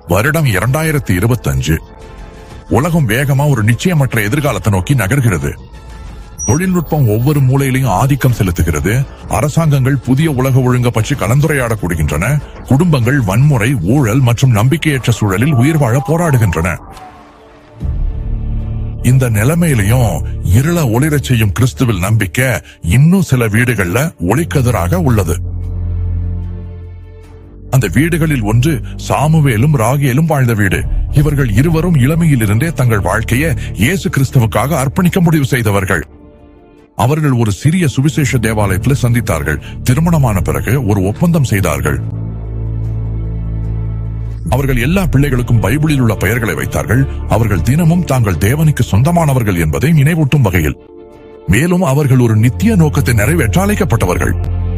வருடம் 2025. உலகம் வேகமா ஒரு நிச்சயமற்ற எதிர்காலத்தை நோக்கி நகர்கிறது. தொழில்நுட்பம் ஒவ்வொரு மூலையிலையும் ஆதிக்கம் செலுத்துகிறது. அரசாங்கங்கள் புதிய உலக ஒழுங்கை பற்றி கலந்துரையாடக்கூடுகின்றன. குடும்பங்கள் வன்முறை, ஊழல் மற்றும் நம்பிக்கையற்ற சூழலில் உயிர் வாழ போராடுகின்றன. இந்த நிலைமையிலையும் இருள ஒளிரச் செய்யும் கிறிஸ்துவில் நம்பிக்கை இன்னும் சில வீடுகள்ல ஒளிக்கதிராக உள்ளது. அந்த வீடுகளில் ஒன்று சாமுவேலும் ராகேலும் வாழ்ந்த வீடு. இவர்கள் இருவரும் இளமையிலிருந்தே தங்கள் வாழ்க்கையை இயேசு கிறிஸ்துவுக்காக அர்ப்பணிக்க முடிவு செய்தவர்கள். அவர்கள் ஒரு சிறிய சுவிசேஷ தேவாலயத்தில் சந்தித்தார்கள். திருமணமான பிறகு ஒரு ஒப்பந்தம் செய்தார்கள். அவர்கள் எல்லா பிள்ளைகளுக்கும் பைபிளில் உள்ள பெயர்களை வைத்தார்கள். அவர்கள் தினமும் தாங்கள் தேவனுக்கு சொந்தமானவர்கள் என்பதை நினைவூட்டும் வகையில். மேலும் அவர்கள் ஒரு நித்திய நோக்கத்தை நிறைவேற்ற அழைக்கப்பட்டவர்கள்.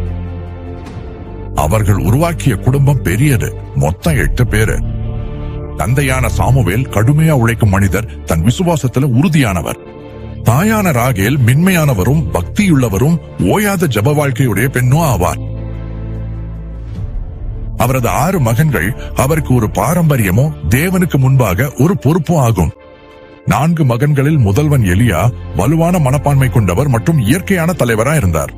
அவர்கள் உருவாக்கிய குடும்பம் பெரியது. மொத்தம் 8 பேரு. தந்தையான சாமுவேல் கடுமையா உழைக்கும் மனிதர், தன் விசுவாசத்துல உறுதியானவர். தாயான ராகேல் மென்மையானவரும் பக்தியுள்ளவரும் ஓயாத ஜப வாழ்க்கையுடைய பெண்ணும் ஆவார். அவரது 6 மகன்கள் அவருக்கு ஒரு பாரம்பரியமோ தேவனுக்கு முன்பாக ஒரு பொறுப்பும் ஆகும். 4 மகன்களில் முதல்வன் எலியா வலுவான மனப்பான்மை கொண்டவர் மற்றும் இயற்கையான தலைவரா இருந்தார்.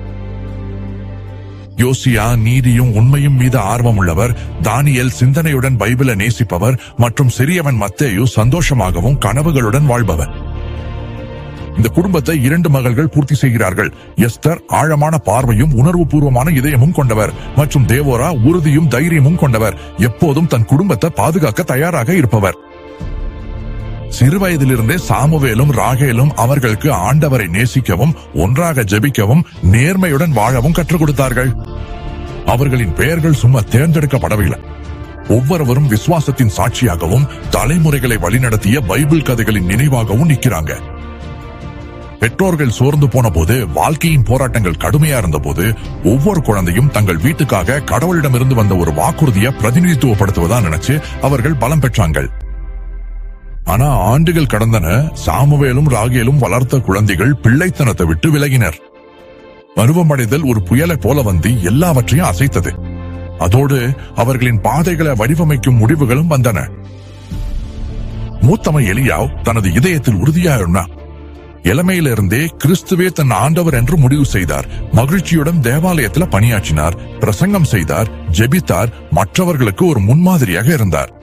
யோசியா நீதியும் உண்மையும் மீது ஆர்வம் உள்ளவர். தானியேல் சிந்தனையுடன் பைபிளை நேசிப்பவர் மற்றும் சிறியவன் மத்தேயு சந்தோஷமாகவும் கனவுகளுடன் வாழ்பவர். இந்த குடும்பத்தை 2 மகள்கள் பூர்த்தி செய்கிறார்கள். எஸ்தர் ஆழமான பார்வையும் உணர்வு பூர்வமான இதயமும் கொண்டவர் மற்றும் தேவோரா உறுதியும் தைரியமும் கொண்டவர். எப்போதும் தன் குடும்பத்தை பாதுகாக்க தயாராக இருப்பவர். சிறுவயதிலிருந்தே சாமுவேலும் ராகேலும் அவர்களுக்கு ஆண்டவரை நேசிக்கவும் ஒன்றாக ஜெபிக்கவும் நேர்மையுடன் வாழவும் கற்றுக் கொடுத்தார்கள். அவர்களின் பெயர்கள் சும்மா தேர்ந்தெடுக்கப்படவில்லை. ஒவ்வொருவரும் விசுவாசத்தின் சாட்சியாகவும் தலைமுறைகளை வழிநடத்திய பைபிள் கதைகளின் நினைவாகவும் நிற்கிறாங்க. பெற்றோர்கள் சோர்ந்து போன போது, வாழ்க்கையின் போராட்டங்கள் கடுமையா இருந்த போது, ஒவ்வொரு குழந்தையும் தங்கள் வீட்டுக்காக கடவுளிடமிருந்து வந்த ஒரு வாக்குறுதியை பிரதிநிதித்துவப்படுத்துவதா நினைச்சு அவர்கள் பலம் பெற்றாங்க. ஆனா ஆண்டுகள் கடந்தன. சாமுவேலும் ராகேலும் வளர்த்த குழந்தைகள் பிள்ளைத்தனத்தை விட்டு விலகினர். பருவமடைதல் ஒரு புயலை போல வந்து எல்லாவற்றையும் அசைத்தது. அதோடு அவர்களின் பாதைகளை வடிவமைக்கும் முடிவுகளும் வந்தன. மூத்தவன் எலியாவ் தனது இதயத்தில் உறுதியா இருந்தார். இளமையிலிருந்தே கிறிஸ்துவே தன் ஆண்டவர் என்று முடிவு செய்தார். மகிழ்ச்சியுடன் தேவாலயத்தில் பணியாற்றினார், பிரசங்கம் செய்தார், ஜெபித்தார், மற்றவர்களுக்கு ஒரு முன்மாதிரியாக இருந்தார்.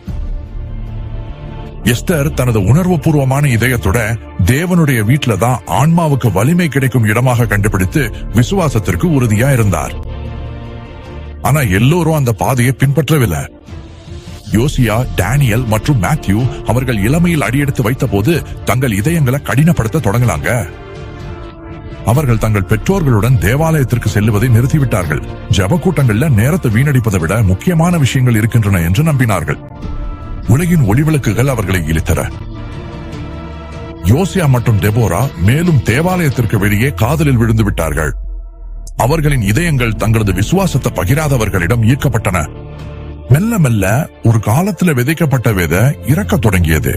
எஸ்தர் தனது உணர்வுபூர்வமான இதயத்தோட தேவனுடைய வீட்டில தான் ஆன்மாவுக்கு வலிமை கிடைக்கும் இடமாக கண்டுபிடித்து விசுவாசத்திற்கு உறுதியா இருந்தார். ஆனா எல்லோரும் அந்த பாதையை பின்பற்றவில்லை. யோசியா, டேனியல் மற்றும் மேத்யூ அவர்கள் இளமையில் அடியெடுத்து வைத்த போது தங்கள் இதயங்களை கடினப்படுத்த தொடங்கினாங்க. அவர்கள் தங்கள் பெற்றோர்களுடன் தேவாலயத்திற்கு செல்லுவதை நிறுத்திவிட்டார்கள். ஜப கூட்டங்கள்ல நேரத்தை வீணடிப்பதை விட முக்கியமான விஷயங்கள் இருக்கின்றன என்று நம்பினார்கள். உலகின் ஒளிவிளக்குகள் அவர்களை இழுத்தன. யோசியா மற்றும் டெபோரா மேலும் தேவாலயத்திற்கு வெளியே காதலில் விழுந்து விட்டார்கள். அவர்களின் இதயங்கள் தங்களது விசுவாசத்தை பகிராதவர்களிடம் ஈர்க்கப்பட்டன. மெல்ல மெல்ல ஒரு காலத்துல விதைக்கப்பட்ட விதை இறக்கத் தொடங்கியது.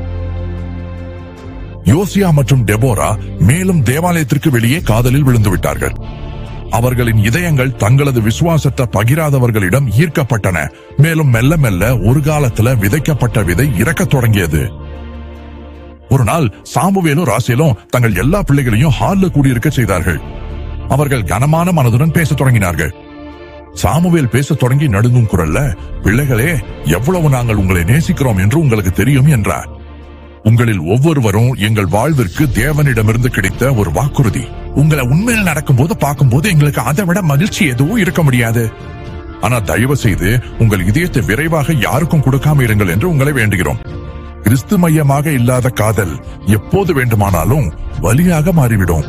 யோசியா மற்றும் டெபோரா மேலும் தேவாலயத்திற்கு வெளியே காதலில் விழுந்து விட்டார்கள். அவர்களின் இதயங்கள் தங்களது விசுவாசத்தை பகிராதவர்களிடம் ஈர்க்கப்பட்டன. மேலும் மெல்ல மெல்ல ஒரு காலத்துல விதைக்கப்பட்ட விதை இறக்கத் தொடங்கியது. ஒரு நாள் சாமுவேலும் ராசேலும் தங்கள் எல்லா பிள்ளைகளையும் ஹால்ல கூடியிருக்க செய்தார்கள். அவர்கள் கனமான மனதுடன் பேசத் தொடங்கினார்கள். சாமுவேல் பேசத் தொடங்கி நடுங்கும் குரல்ல, பிள்ளைகளே, எவ்வளவு நாங்கள் உங்களை நேசிக்கிறோம் என்று உங்களுக்கு தெரியும் என்றார். உங்களில் ஒவ்வொருவரும் எங்கள் வாழ்விற்கு தேவனிடமிருந்து கிடைத்த ஒரு வாக்குறுதி. உங்களை உண்மையில் நடக்கும்போது பார்க்கும்போது எங்களுக்கு அதை விட மகிழ்ச்சி எதுவும் இருக்க முடியாது. ஆனா தயவு செய்து உங்கள் இதயத்தை விரைவாக யாருக்கும் கொடுக்காம இருங்கள் என்று உங்களை வேண்டுகிறோம். கிறிஸ்து மையமாக இல்லாத காதல் எப்போது வேண்டுமானாலும் வலியாக மாறிவிடும்.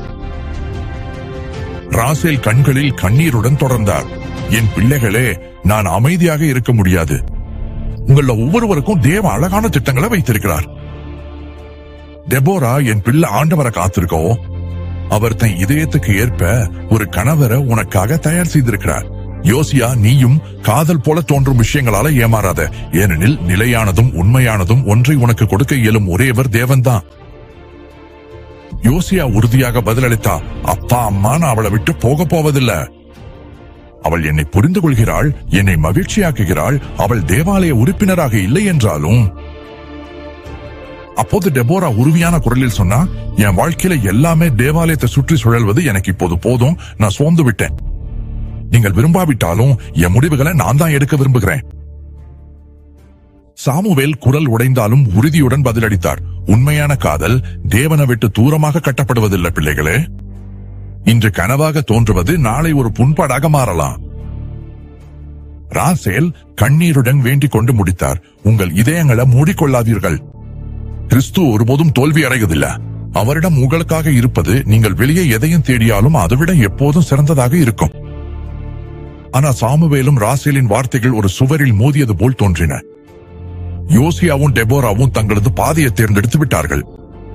ராசேல் கண்களில் கண்ணீருடன் தொடர்ந்தார். என் பிள்ளைகளே, நான் அமைதியாக இருக்க முடியாது. உங்கள ஒவ்வொருவருக்கும் தேவ அழகான திட்டங்களை வைத்திருக்கிறார். டெபோரா, என் பிள்ளை ஆண்டவரை காத்திருக்கோ. அவர் தன் இதயத்துக்கு ஏற்ப ஒரு கணவரை உனக்காக தயார் செய்திருக்கிறார். யோசியா, நீயும் காதல் போல தோன்றும் விஷயங்களால ஏமாறாத. ஏனெனில் நிலையானதும் உண்மையானதும் ஒன்றை உனக்கு கொடுக்க இயலும் ஒரேவர் தேவன்தான். யோசியா உறுதியாக பதிலளித்தா, அப்பா அம்மா, நான் அவளை விட்டு போக போவதில்லை. அவள் என்னை புரிந்து கொள்கிறாள், என்னை மகிழ்ச்சியாக்குகிறாள். அவள் தேவாலய உறுப்பினராக இல்லை என்றாலும். அப்போது டெபோரா உறுதியான குரலில் சொன்னா, என் வாழ்க்கையில எல்லாமே தேவாலயத்தை சுற்றி சுழல்வது எனக்கு இப்போது போதும். நான் சோர்ந்து விட்டேன். நீங்கள் விரும்பாவிட்டாலும் என் முடிவுகளை நான் தான் எடுக்க விரும்புகிறேன். சாமுவேல் குரல் உடைந்தாலும் உறுதியுடன் பதிலளித்தார். உண்மையான காதல் தேவனை விட்டு தூரமாக கட்டப்படுவதில்லை பிள்ளைகளே. இன்று கனவாக தோன்றுவது நாளை ஒரு புண்பாடாக மாறலாம். ராசேல் கண்ணீருடன் வேண்டிக் கொண்டு முடித்தார். உங்கள் இதயங்களை மூடிக்கொள்ளாதீர்கள். கிறிஸ்து ஒருபோதும் தோல்வி அடைவதில்லை. அவரிடம் உங்களுக்காக இருப்பது நீங்கள் வெளியே எதையும் தேடியாலும் அதைவிட எப்போதும் சிறந்ததாக இருக்கும். ஆனா சாமுவேலும் ராசேலின் வார்த்தைகள் ஒரு சுவரில் மோதியது போல் தோன்றின. யோசியாவும் டெபோராவும் தங்களது பாதையை தேர்ந்தெடுத்து விட்டார்கள்.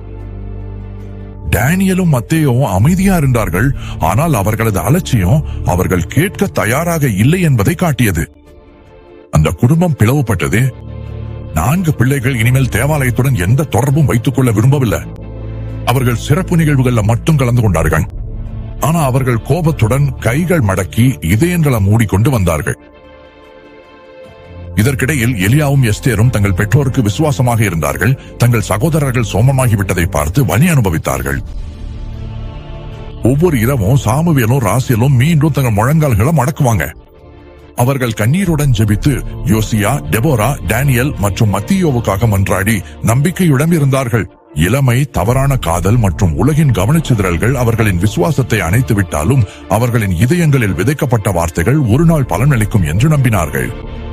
டேனியலும் மத்தேயும் அமைதியா இருந்தார்கள். ஆனால் அவர்களது அலட்சியம் அவர்கள் கேட்க தயாராக இல்லை என்பதை காட்டியது. அந்த குடும்பம் பிளவுபட்டது. 4 பிள்ளைகள் இனிமேல் தேவாலயத்துடன் எந்த தொடர்பும் வைத்துக் கொள்ள விரும்பவில்லை. அவர்கள் சிறப்பு நிகழ்வுகள்ல மட்டும் கலந்து கொண்டார்கள். ஆனா அவர்கள் கோபத்துடன் கைகள் மடக்கி இதயங்களை மூடிக்கொண்டு வந்தார்கள். இதற்கிடையில் எலியாவும் எஸ்தேரும் தங்கள் பெற்றோருக்கு விசுவாசமாக இருந்தார்கள். தங்கள் சகோதரர்கள் சோமமாகிவிட்டதை பார்த்து வலி அனுபவித்தார்கள். ஒவ்வொரு இரவும் சாமுவேலும் ராசேலும் மீண்டும் தங்கள் முழங்கால்களை மடக்குவாங்க. அவர்கள் கண்ணீருடன் ஜெபித்து யோசியா, டெபோரா, டேனியல் மற்றும் மத்தியோவுக்காக மன்றாடி நம்பிக்கையுடன் இருந்தார்கள். இளமை, தவறான காதல் மற்றும் உலகின் கவனச்சிதறல்கள் அவர்களின் விசுவாசத்தை அணைத்து விட்டாலும் அவர்களின் இதயங்களில் விதைக்கப்பட்ட வார்த்தைகள் ஒரு நாள் பலனளிக்கும் என்று நம்பினார்கள்.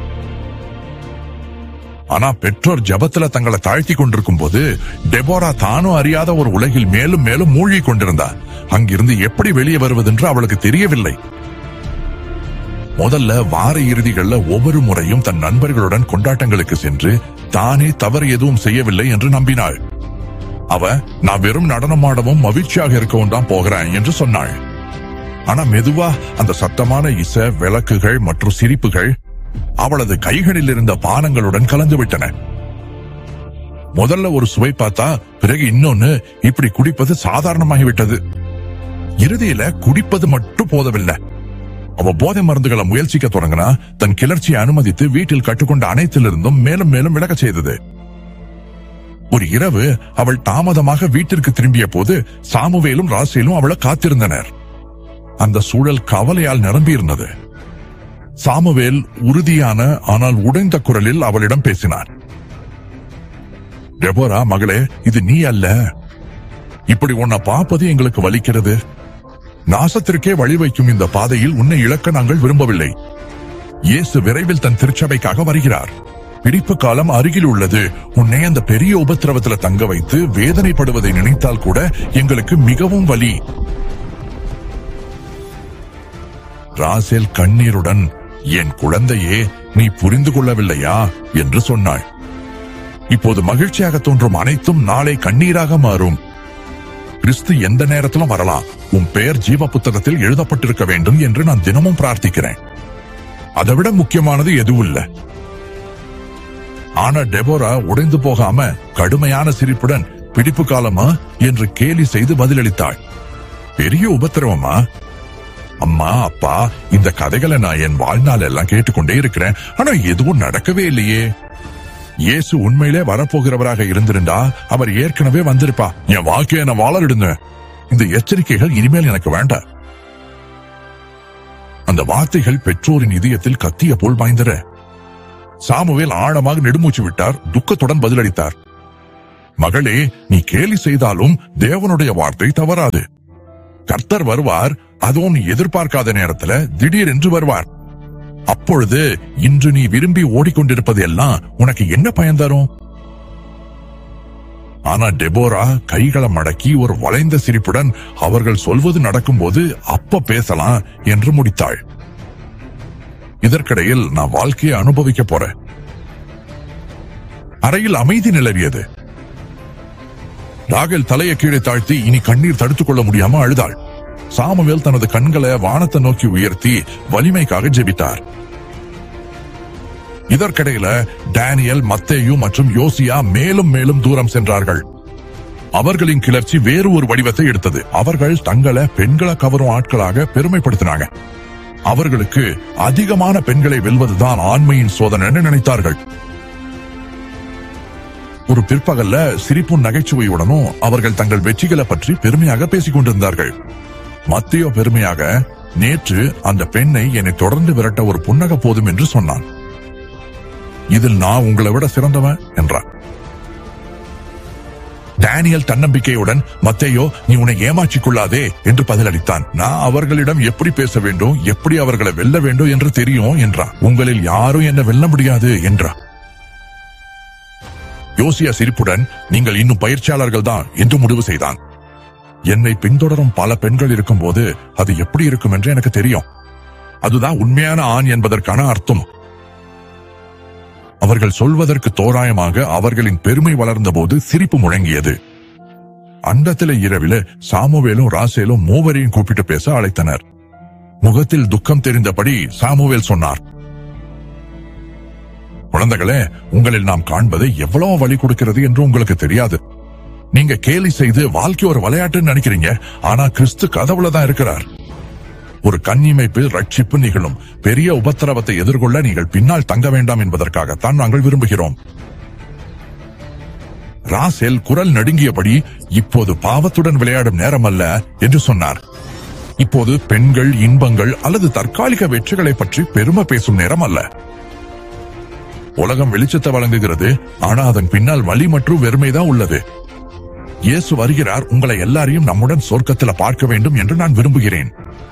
ஆனா பெற்றோர் ஜபத்துல தங்களை தாழ்த்தி கொண்டிருக்கும் போது டெபோரா தானும் அறியாத ஒரு உலகில் மேலும் மேலும் மூழ்கி கொண்டிருந்தார். அங்கிருந்து எப்படி வெளியே வருவதென்று அவளுக்கு தெரியவில்லை. முதல்ல வார இறுதிகள்ல ஒவ்வொரு முறையும் தன் நண்பர்களுடன் கொண்டாட்டங்களுக்கு சென்று தானே தவறு எதுவும் செய்யவில்லை என்று நம்பினாள். அவ நான் வெறும் நடனமாடவும் மகிழ்ச்சியாக இருக்கவும் தான் போகிறேன் என்று சொன்னாள். ஆனா மெதுவா அந்த சத்தமான இசை, விளக்குகள் மற்றும் சிரிப்புகள் அவளது கைகளில் இருந்த பானங்களுடன் கலந்து விட்டன. முதல்ல ஒரு சுவை பார்த்தா பிறகு இன்னொன்னு. இப்படி குடிப்பது சாதாரணமாகிவிட்டது. இறுதியில குடிப்பது மட்டும் போதவில்லை. அவ போதை மருந்துகளை முயற்சிக்க தொடங்கினா தன் கிளர்ச்சியை அனுமதித்து வீட்டில் கட்டுக்கொண்ட அனைத்திலிருந்தும் மேலும் மேலும் விலக செய்தது. ஒரு இரவு அவள் தாமதமாக வீட்டிற்கு திரும்பிய போது சாமுவேலும் ராசேலும் அவளை காத்திருந்தனர். அந்த சூழல் கவலையால் நிரம்பியிருந்தது. சாமுவேல் உறுதியான ஆனால் உடைந்த குரலில் அவளிடம் பேசினார். டெபோரா மகளே, இது நீ அல்ல. இப்படி உன்னை பார்ப்பது எங்களுக்கு வலிக்கிறது. நாசத்திற்கே வழி வைக்கும் இந்த பாதையில் உன்னை இழக்க நாங்கள் விரும்பவில்லை. இயேசு விரைவில் தன் திருச்சபைக்காக வருகிறார். பிடிப்பு காலம் அருகில் உள்ளது. உன்னை அந்த பெரிய உபத்திரவத்தில் தங்க வைத்து வேதனைப்படுவதை நினைத்தால் கூட எங்களுக்கு மிகவும் வலி. ராசேல் கண்ணீருடன், என் குழந்தையே, நீ புரிந்து கொள்ளவில்லையா என்று சொன்னாள். இப்போது மகிழ்ச்சியாக தோன்றும் அனைத்தும் நாளை கண்ணீராக மாறும். கிறிஸ்து எந்த நேரத்திலும் வரலாம். உன் பெயர் ஜீவ புத்தகத்தில் எழுதப்பட்டிருக்க வேண்டும் என்று நான் தினமும் பிரார்த்திக்கிறேன். அதைவிட முக்கியமானது எதுவும் இல்லை. ஆனா டெபோரா உடைந்து போகாம கடுமையான சிரிப்புடன், பிடிப்பு காலமா என்று கேலி செய்து பதிலளித்தாள். பெரிய உபத்திரவமா? அம்மா, அப்பா, இந்த கதைகளை நான் என் வாழ்நாள் எல்லாம் கேட்டுக்கொண்டே இருக்கிறேன். ஆனா எதுவும் நடக்கவே இல்லையே. இயேசு உண்மையிலே வரப்போகிறவராக இருந்திருந்தா அவர் ஏற்கனவே வந்திருப்பா. என் வாழ்க்கையை நான் வாழறிடுங்க. இந்த எச்சரிக்கைகள் இனிமேல் எனக்கு வேண்டாம். அந்த வார்த்தைகள் பெற்றோரின் இதயத்தில் கத்திய போல் பாய்ந்தன. சாமுவேல் ஆழமாக நெடுமூச்சு விட்டார். துக்கத்துடன் பதிலளித்தார். மகளே, நீ கேலி செய்தாலும் தேவனுடைய வார்த்தை தவறாது. கர்த்தர் வருவார். அதுவும் நீ எதிர்பார்க்காத நேரத்துல திடீரென்று வருவார். அப்பொழுது இன்று நீ விரும்பி ஓடிக்கொண்டிருப்பது எல்லாம் உனக்கு என்ன பயன் தரும்? ஆனா டெபோரா கைகளை மடக்கி ஒரு வளைந்த சிரிப்புடன், அவர்கள் சொல்வது நடக்கும்போது அப்ப பேசலாம் என்று முடித்தாள். இதற்கிடையில் நான் வாழ்க்கையை அனுபவிக்க போறேன். அறையில் அமைதி நிலவியது. ராகேல் தலையை கீழே தாழ்த்தி இனி கண்ணீர் தடுத்துக் கொள்ள முடியாம அழுதாள். சாமுவேல் தனது கண்களை வானத்தை நோக்கி உயர்த்தி வலிமைக்காக ஜெபித்தார். இதற்கிடையில டேனியல், மத்தேயு மற்றும் யோசியா மேலும் மேலும் தூரம் சென்றார்கள். அவர்களின் கிளர்ச்சி வேறு ஒரு வடிவத்தை எடுத்தது. அவர்கள் தங்களை பெண்களை கவரும் ஆட்களாக பெருமைப்படுத்தினாங்க. அவர்களுக்கு அதிகமான பெண்களை வெல்வதுதான் ஆண்மையின் சோதனை நினைத்தார்கள். ஒரு பிற்பகல்ல சிரிப்பும் நகைச்சுவையுடனும் அவர்கள் தங்கள் வெற்றிகளை பற்றி பெருமையாக பேசிக் கொண்டிருந்தார்கள். மத்தேயு பெருமையாக, நேற்று அந்த பெண்ணை என்னை தொடர்ந்து விரட்ட ஒரு புன்னகை போதும் என்று சொன்னான். இதில் நான் உங்களை விட சிறந்தவன் என்றார். டேனியல் தன்னம்பிக்கையுடன், மத்தேயு, நீ உன்னை ஏமாற்றிக் கொள்ளாதே என்று பதிலளித்தான். நான் அவர்களிடம் எப்படி பேச வேண்டும், எப்படி அவர்களை வெல்ல வேண்டும் என்று தெரியும் என்றார். உங்களில் யாரும் என்ன வெல்ல முடியாது என்றார். யோசியா சிரிப்புடன், நீங்கள் இன்னும் பயிற்சியாளர்கள் தான் என்று முடிவு செய்தான். என்னை பின்தொடரும் பல பெண்கள் இருக்கும்போது அது எப்படி இருக்கும் என்று எனக்கு தெரியும். அதுதான் உண்மையான ஆண் என்பதற்கான அர்த்தம். அவர்கள் சொல்வதற்கு தோராயமாக அவர்களின் பெருமை வளர்ந்த போது சிரிப்பு முழங்கியது. அந்தத்தில இரவில சாமுவேலும் ராசேலும் மூவரையும் கூப்பிட்டு பேச அழைத்தனர். முகத்தில் துக்கம் தெரிந்தபடி சாமுவேல் சொன்னார், குழந்தைகளே, உங்களில் நாம் காண்பது எவ்வளவு வழி கொடுக்கிறது என்று உங்களுக்கு தெரியாது. நீங்க கேலி செய்து வாழ்க்கை ஒரு விளையாட்டுன்னு நினைக்கிறீங்க. ஆனா கிறிஸ்து கதவுலதான் இருக்கிறார். ஒரு கண்ணிமைப்பில் ரட்சிப்பு நிகழும். பெரிய உபத்திரவத்தை எதிர்கொள்ள நீங்கள் பின்னால் தங்க வேண்டாம் என்பதற்காகத்தான் நாங்கள் விரும்புகிறோம். ராசேல் குரல் நடுங்கியபடி, இப்போது பாவத்துடன் விளையாடும் நேரம் அல்ல என்று சொன்னார். இப்போது பெண்கள், இன்பங்கள் அல்லது தற்காலிக வெற்றிகளை பற்றி பெருமை பேசும் நேரம் அல்ல. உலகம் வெளிச்சத்தை வழங்குகிறது, ஆனா அதன் பின்னால் வலி மற்றும் வெறுமைதான் உள்ளது. இயேசு வருகிறார். உங்களை எல்லாரையும் நம்முடன் சொர்க்கத்தில் பார்க்க வேண்டும் என்று நான் விரும்புகிறேன்.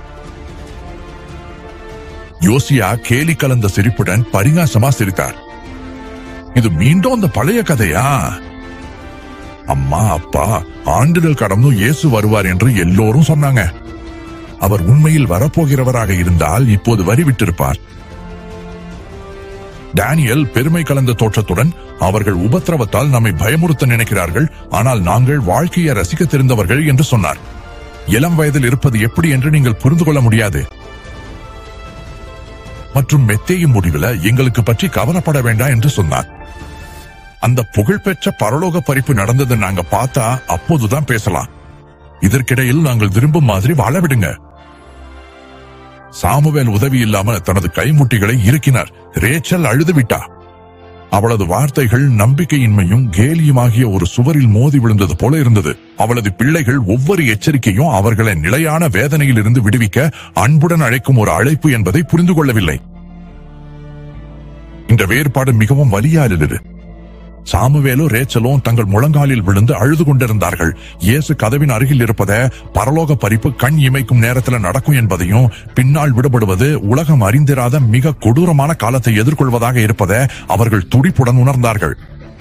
யோசியா கேலி கலந்த சிரிப்புடன் பரிகாசமா சிரித்தார். இது மீண்டும் அந்த பழைய கதையா? அம்மா அப்பா, ஆண்டுகள் கடந்தும் இயேசு வருவார் என்று எல்லோரும் சொன்னாங்க. அவர் உண்மையில் வரப்போகிறவராக இருந்தால் இப்போது வரிவிட்டிருப்பார். டேனியல் பெருமை கலந்த தோற்றத்துடன், அவர்கள் உபத்திரவத்தால் நம்மை பயமுறுத்த நினைக்கிறார்கள், ஆனால் நாங்கள் வாழ்க்கையை ரசிக்க தெரிந்தவர்கள் என்று சொன்னார். இளம் வயதில் இருப்பது எப்படி என்று நீங்கள் புரிந்து கொள்ள முடியாது. மற்றும் மெத்தேயும் முடிவில் எங்களுக்கு பற்றி கவலைப்பட வேண்டாம் என்று சொன்னார். அந்த புகழ்பெற்ற பரலோக பறிப்பு நடந்ததை நாங்க பார்த்தா அப்போதுதான் பேசலாம். இதற்கிடையில் நாங்கள் விரும்பும் மாதிரி வாழ விடுங்க. சாமுவேல் உதவி இல்லாம தனது கைமுட்டிகளை இறுக்கினார். ரேச்சல் அழுது விட்டா. அவளது வார்த்தைகள் நம்பிக்கையின்மையும் கேலியுமாகிய ஒரு சுவரில் மோதி விழுந்தது போல இருந்தது. அவளது பிள்ளைகள் ஒவ்வொரு எச்சரிக்கையும் அவர்களை நிலையான வேதனையில் இருந்து விடுவிக்க அன்புடன் அழைக்கும் ஒரு அழைப்பு என்பதை புரிந்து கொள்ளவில்லை. இந்த வேறுபாடு மிகவும் வலியானது. சாமுவேலும் ரேச்சலும் தங்கள் முழங்காலில் விழுந்து அழுது கொண்டிருந்தார்கள். இயேசு கதவின் அருகில் இருப்பதை, பரலோக பறிப்பு கண் இமைக்கும் நேரத்தில் நடக்கும் என்பதையும், பின்னால் விடுபடுவது உலகம் அறிந்திராத மிக கொடூரமான காலத்தை எதிர்கொள்வதாக இருப்பதை அவர்கள் துடிப்புடன் உணர்ந்தார்கள்.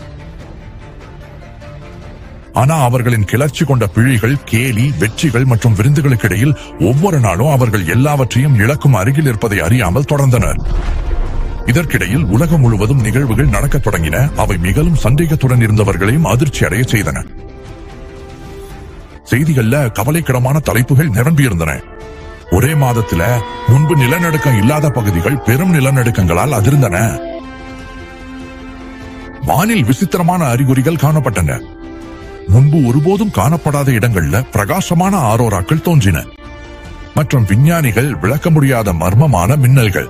ஆனா அவர்களின் கிளர்ச்சி கொண்ட பிழைகள், கேலி, வெற்றிகள் மற்றும் விருந்துகளுக்கு இடையில் ஒவ்வொரு நாளும் அவர்கள் எல்லாவற்றையும் இழக்கும் அருகில் இருப்பதை அறியாமல் தொடர்ந்தனர். இதற்கிடையில் உலகம் முழுவதும் நிகழ்வுகள் நடக்கத் தொடங்கின. அவை மிகவும் சந்தேகத்துடன் இருந்தவர்களையும் அதிர்ச்சி அடைய செய்தன. செய்திகள்ல கவலைக்கிடமான தலைப்புகள் நிரம்பியிருந்தன. ஒரே மாதத்துல முன்பு நிலநடுக்கம் இல்லாத பகுதிகள் பெரும் நிலநடுக்கங்களால் அதிர்ந்தன. வானில் விசித்திரமான அறிகுறிகள் காணப்பட்டன. முன்பு ஒருபோதும் காணப்படாத இடங்கள்ல பிரகாசமான ஆரோராக்கள் தோன்றின. மற்றும் விஞ்ஞானிகள் விளக்க முடியாத மர்மமான மின்னல்கள்.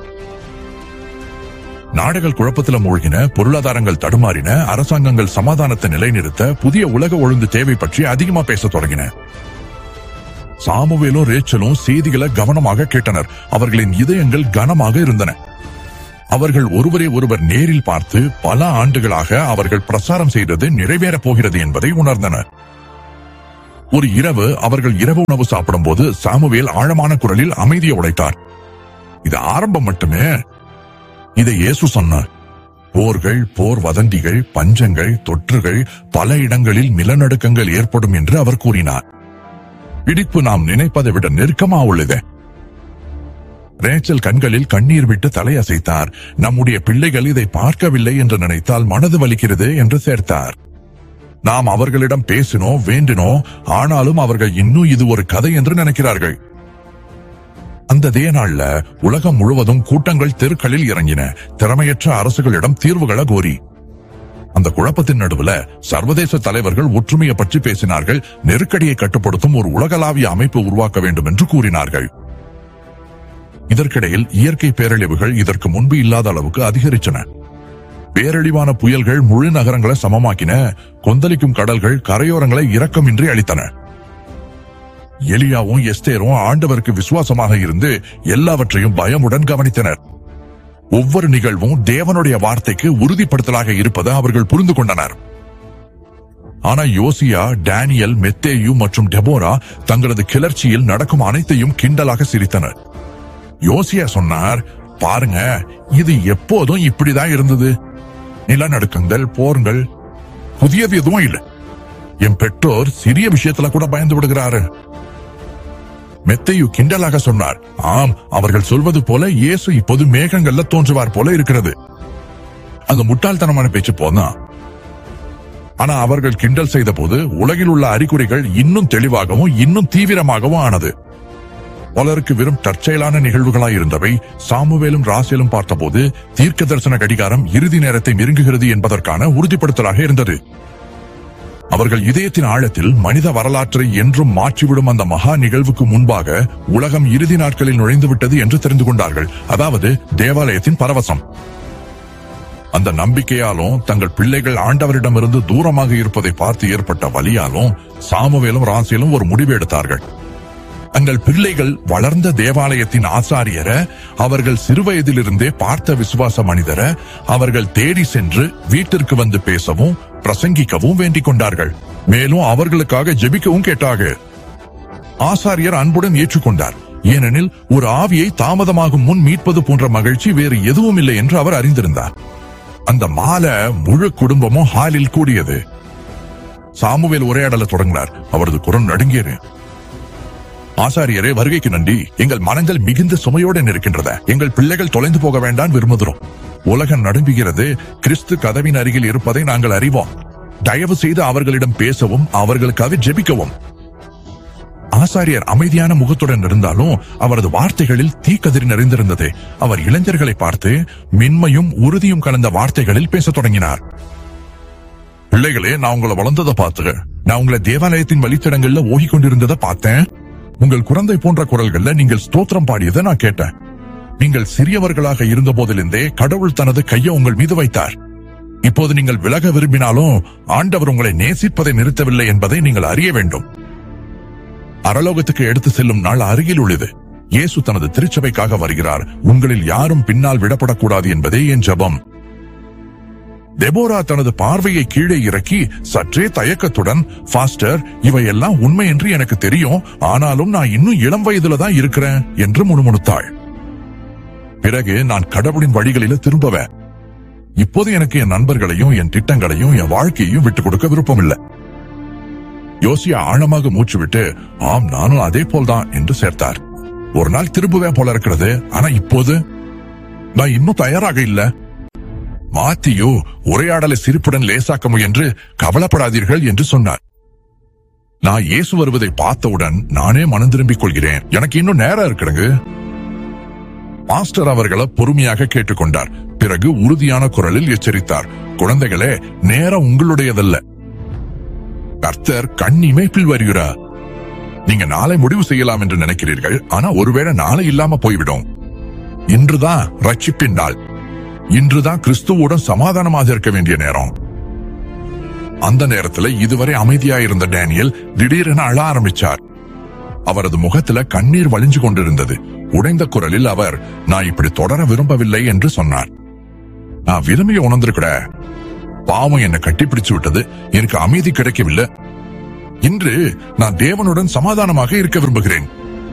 நாடுகள் குழப்பத்தில் மூழ்கின, பொருளாதாரங்கள் தடுமாறின, அரசாங்கங்கள் சமாதானத்தை நிலைநிறுத்த புதிய உலக ஒழுங்கு தேவை பற்றி அதிகமா பேசத் தொடங்கின. சாமுவேலும் ரேச்சலும் செய்திகளை கவனமாக கேட்டனர். அவர்களின் இதயங்கள் கனமாக இருந்தன. அவர்கள் ஒருவரை ஒருவர் நேரில் பார்த்து பல ஆண்டுகளாக அவர்கள் பிரசாரம் செய்தது நிறைவேறப் போகிறது என்பதை உணர்ந்தனர். ஒரு இரவு அவர்கள் இரவு உணவு சாப்பிடும் போது சாமுவேல் ஆழமான குரலில் அமைதியை உடைத்தார். இது ஆரம்பம் மட்டுமே. இதை இயேசு சொன்னார். போர்கள், போர் வதந்திகள், பஞ்சங்கள், தொற்றுகள், பல இடங்களில் நிலநடுக்கங்கள் ஏற்படும் என்று அவர் கூறினார். பிடிப்பு நாம் நினைப்பதை விட நெருக்கமா உள்ளது. ரேச்சல் கண்களில் கண்ணீர் விட்டு தலையசைத்தார். நம்முடைய பிள்ளைகள் இதை பார்க்கவில்லை என்று நினைத்தால் மனது வலிக்கிறது என்று சேர்த்தார். நாம் அவர்களிடம் பேசினோம், வேண்டினோம், ஆனாலும் அவர்கள் இன்னும் இது ஒரு கதை என்று நினைக்கிறார்கள். அந்த தே நாள்ல உலகம் முழுவதும் கூட்டங்கள் தெருக்களில் இறங்கின, திறமையற்ற அரசுகளிடம் தீர்வுகளை கோரி. அந்த குழப்பத்தின் நடுவுல சர்வதேச தலைவர்கள் ஒற்றுமையை பற்றி பேசினார்கள். நெருக்கடியை கட்டுப்படுத்தும் ஒரு உலகளாவிய அமைப்பு உருவாக்க வேண்டும் என்று கூறினார்கள். இதற்கிடையில் இயற்கை பேரழிவுகள் இதற்கு முன்பு இல்லாத அளவுக்கு அதிகரிச்சன. பேரழிவான புயல்கள் முழு நகரங்களை சமமாக்கின. கொந்தளிக்கும் கடல்கள் கரையோரங்களை இரக்கமின்றி அழித்தன. எலியாவும் எஸ்தேரும் ஆண்டவருக்கு விசுவாசமாக இருந்து எல்லாவற்றையும் பயமுடன் கவனித்தனர். ஒவ்வொரு நிகழ்வும் தேவனுடைய வார்த்தைக்கு உறுதிப்படுத்தலாக இருப்பதை அவர்கள் புரிந்து கொண்டனர். ஆனா யோசியா, டேனியல், மெத்தேயு மற்றும் டெபோரா தங்களது கிளர்ச்சியில் நடக்கும் அனைத்தையும் கிண்டலாக சிரித்தனர். யோசியா சொன்னார், பாருங்க, இது எப்போதும் இப்படிதான் இருந்தது. நிலநடுக்கங்கள், போர்கள், புதியது எதுவும் இல்லை. என் பெற்றோர் சிறிய விஷயத்துல கூட பயந்து விடுகிறாரு. மெத்தேயு கிண்டலாக சொன்னார், ஆம், அவர்கள் சொல்வது போல இயேசு இப்போது மேகங்கள்ல தோன்றுவார் போல இருக்கிறது. அது முட்டாள்தனமான பேச்சு போதான். ஆனா அவர்கள் கிண்டல் செய்த போது உலகில் உள்ள அறிகுறிகள் இன்னும் தெளிவாகவும் இன்னும் தீவிரமாகவும் ஆனது. பலருக்கு வெறும் தற்செயலான நிகழ்வுகளாய் இருந்தவை சாமுவேலும் ராசேலும் பார்த்தபோது தீர்க்க தரிசன கடிகாரம் இறுதி நேரத்தை நெருங்குகிறது என்பதற்கான உறுதிப்படுத்தலாக இருந்தது. அவர்கள் இதயத்தின் ஆழத்தில் மனித வரலாற்றை என்றும் மாற்றிவிடும் அந்த மகா நிகழ்வுக்கு முன்பாக உலகம் இறுதி நாட்களில் நுழைந்துவிட்டது என்று தெரிந்து கொண்டார்கள். அதாவது தேவாலயத்தின் பரவசம். அந்த நம்பிக்கையாலும் தங்கள் பிள்ளைகள் ஆண்டவரிடமிருந்து தூரமாக இருப்பதை பார்த்து ஏற்பட்ட வலியாலும் சாமுவேலும் ராசேலும் ஒரு முடிவு எடுத்தார்கள். தங்கள் பிள்ளைகள் வளர்ந்த தேவாலயத்தின் ஆசாரியர, அவர்கள் சிறுவயதிலிருந்தே பார்த்த விசுவாச மனிதர அவர்கள் தேடி சென்று வீட்டிற்கு வந்து பேசவும் பிரசங்கிக்கவும் வேண்டிக் கொண்டார்கள். மேலும் அவர்களுக்காக ஜெபிக்கவும் கேட்டார்கள். ஆசாரியர் அன்புடன் ஏற்றுக்கொண்டார். ஏனெனில் ஒரு ஆவியை தாமதமாகும் முன் மீட்பது போன்ற மகிழ்ச்சி வேறு எதுவும் இல்லை என்று அவர் அறிந்திருந்தார். அந்த மாலை முழு குடும்பமும் ஹாலில் கூடியது. சாமுவேல் உரையாடல தொடங்கினார். அவரது குரல் நடுங்கியது. ஆசாரியரே, வருகைக்கு நன்றி. எங்கள் மனங்கள் மிகுந்த சுமையோடு இருக்கின்றன. எங்கள் பிள்ளைகள் தொலைந்து போக வேண்டாம் விரும்புகிறோம். உலகம் நடுங்குகிறது. கிறிஸ்து கதவின் அருகில் இருப்பதை நாங்கள் அறிவோம். தயவு செய்து அவர்களிடம் பேசவும் அவர்களுக்காக ஜெபிக்கவும். ஆசாரியர் அமைதியான முகத்துடன் இருந்தாலும் அவரது வார்த்தைகளில் தீக்கதிர் நிறைந்திருந்தது. அவர் இளைஞர்களை பார்த்து மென்மையும் உறுதியும் கலந்த வார்த்தைகளில் பேசத் தொடங்கினார். பிள்ளைகளே, நான் உங்களை வளர்ந்ததை பார்த்து, நான் உங்களை தேவாலயத்தின் வழித்தடங்கள்ல ஓகிக் கொண்டிருந்ததை பார்த்தேன். உங்கள் குழந்தை போன்ற குரல்கள்ல நீங்கள் ஸ்தோத்திரம் பாடியதை நான் கேட்டேன். நீங்கள் சிறியவர்களாக இருந்த போதிலிருந்தே கடவுள் தனது கையை உங்கள் மீது வைத்தார். இப்போது நீங்கள் விலக விரும்பினாலும் ஆண்டவர் உங்களை நேசிப்பதை நிறுத்தவில்லை என்பதை நீங்கள் அறிய வேண்டும். அரலோகத்துக்கு எடுத்து செல்லும் நாள் அருகில் உள்ளது. இயேசு தனது திருச்சபைக்காக வருகிறார். உங்களில் யாரும் பின்னால் விடப்படக்கூடாது என்பதே என் ஜெபம். டெபோரா தனது பார்வையை கீழே இறக்கி சற்றே தயக்கத்துடன், பாஸ்டர், இவையெல்லாம் உண்மை என்று எனக்கு தெரியும். ஆனாலும் நான் இன்னும் இளம் வயதுல தான் இருக்கிறேன் என்று முணுமுணுத்தாள். பிறகு நான் கடவுளின் வழிகளில திரும்புவேன். இப்போது எனக்கு என் நண்பர்களையும் என் திட்டங்களையும் என் வாழ்க்கையையும் விட்டுக் கொடுக்க விருப்பமில்லை. யோசியா ஆழமாக மூச்சு விட்டு, ஆம், நானும் அதே போல்தான் என்று சேர்த்தார். ஒரு நாள் திரும்புவேன் போல இருக்கிறது. ஆனா இப்போது நான் இன்னும் தயாராக இல்ல. மாத்தியோ உரையாடலை சிரிப்புடன் லேசாக்க முயன்று, கவலைப்படாதீர்கள் என்று சொன்னார். நான் இயேசு வருவதை பார்த்தவுடன் நானே மனம் திரும்பிக் கொள்கிறேன். எனக்கு இன்னும் நேரம் இருக்கிறது. மாஸ்டர் அவர்களை பொறுமையாக கேட்டுக்கொண்டார். பிறகு உறுதியான குரலில் எச்சரித்தார். குழந்தைகளே, நேரம் உங்களுடையதல்ல. கர்த்தர் கண் இமைப்பில் வருகிறார். நீங்க நாளை முடிவு செய்யலாம் என்று நினைக்கிறீர்கள். ஆனா ஒருவேளை நாளை இல்லாம போய்விடும். இன்றுதான் ரட்சிப்பின் நாள். இன்றுதான் கிறிஸ்துவுடன் சமாதானமாக இருக்க வேண்டிய நேரம். அந்த நேரத்துல இதுவரை அமைதியாயிருந்த டேனியல் திடீரென அழ ஆரம்பிச்சார். அவரது முகத்துல கண்ணீர் வழிஞ்சு கொண்டிருந்தது. உடைந்த குரலில் அவர், நான் இப்படி தொடர விரும்பவில்லை என்று சொன்னார். நான் விரும்பிய உணர்ந்திருக்கிற பாவம் என்னை கட்டிப்பிடிச்சு விட்டது. எனக்கு அமைதி கிடைக்கவில்லை. இன்று நான் தேவனுடன் சமாதானமாக இருக்க விரும்புகிறேன்.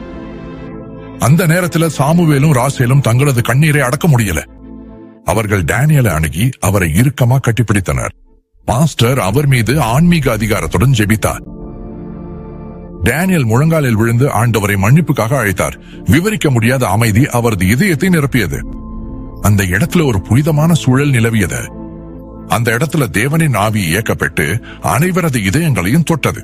அந்த நேரத்தில் சாமுவேலும் ராசேலும் தங்களது கண்ணீரை அடக்க முடியல. அவர்கள் டேனியலை அணுகி அவரை இறுக்கமா கட்டிப்பிடித்தனர். மாஸ்டர் அவர் மீது ஆன்மீக அதிகாரத்துடன் ஜெபித்தார். டேனியல் முழங்காலில் விழுந்து ஆண்டவரை மன்னிப்புக்காக அழைத்தார். விவரிக்க முடியாத அமைதி அவரது இதயத்தை நிரப்பியது. அந்த இடத்துல ஒரு புனிதமான சூழல் நிலவியது. அந்த இடத்துல தேவனின் ஆவி இயக்கப்பட்டு அனைவரது இதயங்களையும் தொட்டது.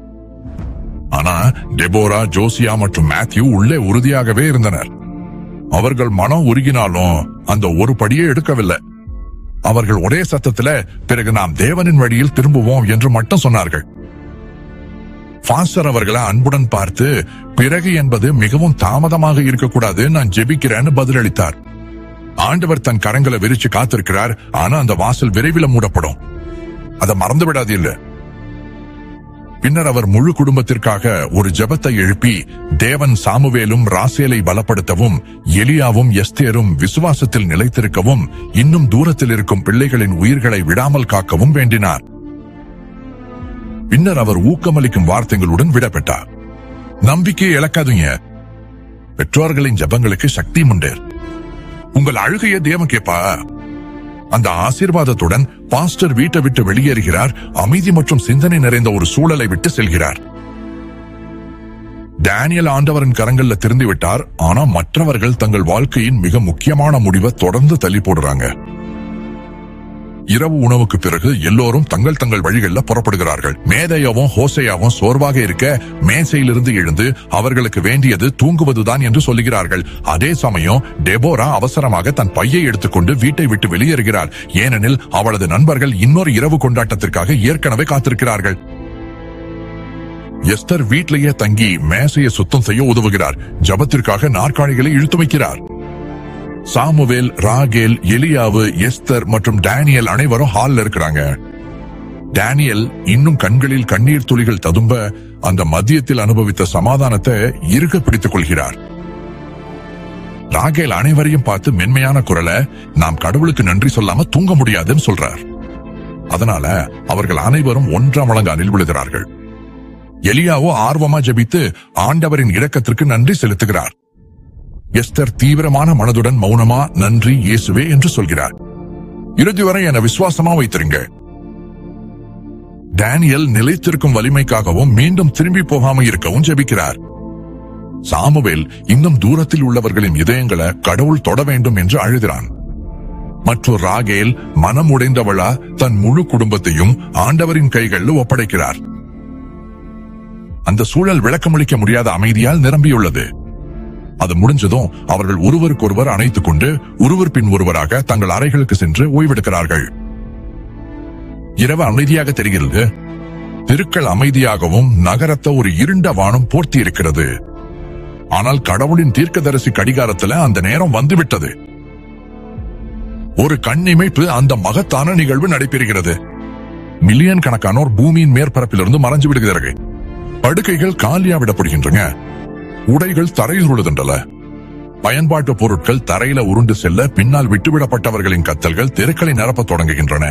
ஆனா டெபோரா, ஜோசியா மற்றும் மேத்யூ உள்ளே உறுதியாகவே இருந்தனர். அவர்கள் மனம் உருகினாலும் அந்த ஒரு படியே எடுக்கவில்லை. அவர்கள் ஒரே சத்தத்துல, பிறகு நாம் தேவனின் வழியில் திரும்புவோம் என்று மட்டும் சொன்னார்கள். பாஸ்டர் அவர்களை அன்புடன் பார்த்து, பிறகு என்பது மிகவும் தாமதமாக இருக்கக்கூடாது, நான் ஜெபிக்கிறேன்னு பதிலளித்தார். ஆண்டவர் தன் கரங்களை விரிச்சு காத்திருக்கிறார். ஆனா அந்த வாசல் விரைவில் மூடப்படும், அதை மறந்து விடாது இல்ல. பின்னர் அவர் முழு குடும்பத்திற்காக ஒரு ஜெபத்தை எழுப்பி, தேவன் சாமுவேலும் ராசேலை பலப்படுத்தவும், எலியாவும் எஸ்தேரும் விசுவாசத்தில் நிலைத்திருக்கவும், இன்னும் தூரத்தில் இருக்கும் பிள்ளைகளின் உயிர்களை விடாமல் காக்கவும் வேண்டினார். பின்னர் அவர் ஊக்கமளிக்கும் வார்த்தைகளுடன் விடப்பட்டார். நம்பிக்கையை இழக்காதீங்க, பெற்றோர்களின் ஜெபங்களுக்கு சக்தி உண்டு. உங்கள் அழுகையை தேவன் கேட்பா. அந்த ஆசீர்வாதத்துடன் பாஸ்டர் வீட்டை விட்டு வெளியேறுகிறார். அமைதி மற்றும் சிந்தனை நிறைந்த ஒரு சூழலை விட்டு செல்கிறார். டேனியல் ஆண்டவரின் கரங்கள்ல திருந்தி விட்டார். ஆனா மற்றவர்கள் தங்கள் வாழ்க்கையின் மிக முக்கியமான முடிவை தொடர்ந்து தள்ளி போடுறாங்க. இரவு உணவுக்கு பிறகு எல்லோரும் தங்கள் தங்கள் வழிகளில் புறப்படுகிறார்கள். மேதையாவும் ஹோசையாவும் சோர்வாக இருக்க மேசையிலிருந்து எழுந்து அவர்களுக்கு வேண்டியது தூங்குவதுதான் என்று சொல்லுகிறார்கள். அதே சமயம் டெபோரா அவசரமாக தன் பையை எடுத்துக்கொண்டு வீட்டை விட்டு வெளியேறுகிறார். ஏனெனில் அவளது நண்பர்கள் இன்னொரு இரவு கொண்டாட்டத்திற்காக ஏற்கனவே காத்திருக்கிறார்கள். எஸ்தர் வீட்டிலேயே தங்கி மேசையை சுத்தம் செய்ய உதவுகிறார். ஜபத்திற்காக நாற்காலிகளை இழுத்து வைக்கிறார். சாமுவேல், ராகேல், எலியாவு, எஸ்தர் மற்றும் டேனியல் அனைவரும் ஹால்ல இருக்கிறாங்க. டேனியல் இன்னும் கண்களில் கண்ணீர் துளிகள் ததும்ப அந்த மதியத்தில் அனுபவித்த சமாதானத்தை இறுக பிடித்துக் கொள்கிறார். ராகேல் அனைவரையும் பார்த்து மென்மையான குரலை, நாம் கடவுளுக்கு நன்றி சொல்லாம தூங்க முடியாதுன்னு சொல்றார். அதனால அவர்கள் அனைவரும் ஒன்றாம் முழங்காலில் விழுகிறார்கள். எலியாவோ ஆர்வமா ஜெபித்து ஆண்டவரின் இரக்கத்திற்கு நன்றி செலுத்துகிறார். எஸ்தர் தீவிரமான மனதுடன் மௌனமா நன்றி இயேசுவே என்று சொல்கிறார். இறுதி வரை என விசுவாசமா வைத்திருங்க. டேனியல் நிலைத்திருக்கும் வலிமைக்காகவும் மீண்டும் திரும்பி போகாம இருக்கவும் ஜெபிக்கிறார். சாமுவேல் இன்னும் தூரத்தில் உள்ளவர்களின் இதயங்களை கடவுள் தொட வேண்டும் என்று அழுகிறான். மற்றும் ராகேல் மனம் உடைந்தவளா தன் முழு குடும்பத்தையும் ஆண்டவரின் கைகளில் ஒப்படைக்கிறார். அந்த சூழல் விளக்கமளிக்க முடியாத அமைதியால் நிரம்பியுள்ளது. அது முடிஞ்சதும் அவர்கள் ஒருவருக்கொருவர் அணைத்துக் கொண்டு ஒருவர் பின் ஒருவராக தங்கள் அறைகளுக்கு சென்று ஓய்வெடுக்கிறார்கள். இரவு அமைதியாக தெரிகிறது. தெருக்கள் அமைதியாகவும் நகரத்தை ஒரு இருண்ட வானம் போர்த்தி இருக்கிறது. ஆனால் கடவுளின் தீர்க்கதரிசி கடிகாரத்துல அந்த நேரம் வந்துவிட்டது. ஒரு கண்ணிமைப்பு அந்த மகத்தான நிகழ்வு நடைபெறுகிறது. மில்லியன் கணக்கானோர் பூமியின் மேற்பரப்பிலிருந்து மறைஞ்சு விடுகிறார்கள். படுக்கைகள் காலியா விடப்படுகின்றன. உடைகள் தரையில் உழுதுண்டல. பயன்பாட்டு பொருட்கள் தரையில உருண்டு செல்ல பின்னால் விட்டுவிடப்பட்டவர்களின் கத்தல்கள் தெருக்களை நிரப்ப தொடங்குகின்றன.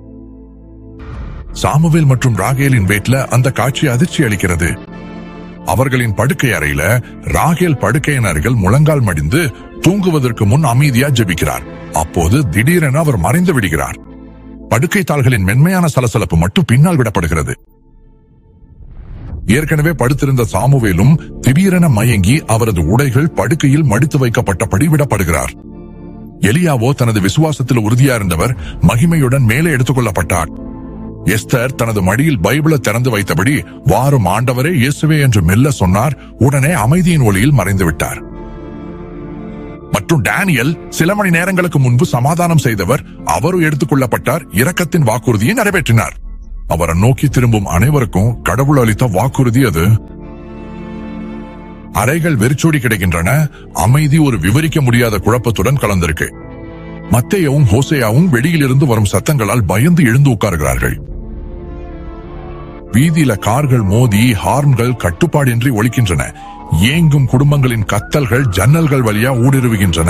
சாமுவேல் மற்றும் ராகேலின் வீட்ல அந்த காட்சி அதிர்ச்சி அளிக்கிறது. அவர்களின் படுக்கை அறையில ராகேல் படுக்கையின் அருகில் முழங்கால் மடிந்து தூங்குவதற்கு முன் அமைதியா ஜெபிக்கிறார். அப்போது திடீரென அவர் மறைந்து விடுகிறார். படுக்கை தாள்களின் மென்மையான சலசலப்பு மட்டும் பின்னால் விடப்படுகிறது. ஏற்கனவே படுத்திருந்த சாமுவேலும் திடீரென மயங்கி அவரது உடைகள் படுக்கையில் மடித்து வைக்கப்பட்டபடி விடப்படுகிறார். எலியாவோ தனது விசுவாசத்தில் உறுதியா இருந்தவர் மகிமையுடன் மேலே எடுத்துக் கொள்ளப்பட்டார். எஸ்தர் தனது மடியில் பைபிளை திறந்து வைத்தபடி வாரும் ஆண்டவரே இயேசுவே என்று மெல்ல சொன்னார். உடனே அமைதியின் ஒளியில் மறைந்து விட்டார். மற்றும் டேனியல் சில மணி நேரங்களுக்கு முன்பு சமாதானம் செய்தவர் அவரும் எடுத்துக் கொள்ளப்பட்டார். இரக்கத்தின் வாக்குறுதியை நிறைவேற்றினார். அவரை நோக்கி திரும்பும் அனைவருக்கும் கடவுள் அளித்த வாக்குறுதி அது. அறைகள் வெறிச்சோடி கிடைக்கின்றன. அமைதி ஒரு விவரிக்க முடியாத குழப்பத்துடன் கலந்திருக்கு. மத்தேயாவும் ஹோசேயாவும் வெளியிலிருந்து வரும் சத்தங்களால் பயந்து எழுந்து உட்கார்கிறார்கள். வீதியில கார்கள் மோதி ஹார்ன்கள் கட்டுப்பாடின்றி ஒலிக்கின்றன. ஏங்கும் குடும்பங்களின் கத்தல்கள் ஜன்னல்கள் வழியா ஊடுருவுகின்றன.